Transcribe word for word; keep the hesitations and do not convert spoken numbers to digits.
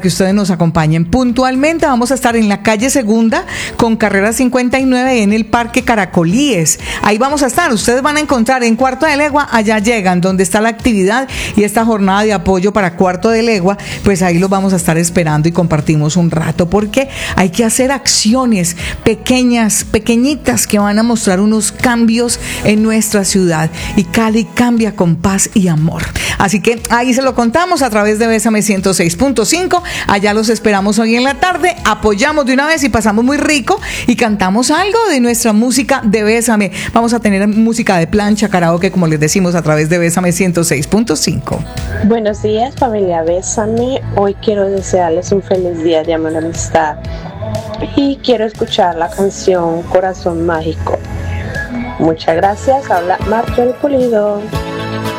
que ustedes nos acompañen. Puntualmente vamos a estar en la calle Segunda con carrera cincuenta y nueve en el Parque Caracolíes. Ahí vamos a estar. Ustedes van a encontrar en Cuarto de Legua, allá llegan, donde está la actividad y esta jornada de apoyo para Cuarto de Legua, pues ahí los vamos a estar esperando y compartimos un rato, porque hay que hacer acciones pequeñas, pequeñitas, que van a mostrar unos cambios en nuestra ciudad, y Cali cambia con paz y amor. Así que ahí se lo contamos a través de Bésame ciento seis punto cinco. Allá los esperamos hoy en la tarde, apoyamos de una vez y pasamos muy rico y cantamos algo de nuestra música de Bésame. Vamos a tener música de plancha, karaoke, como les decimos, a través de Bésame ciento seis punto cinco. Buenos días, familia Bésame. Hoy quiero desearles un feliz día de amor y amistad y quiero escuchar la canción Corazón Mágico. Muchas gracias. Habla Marjorie Pulido.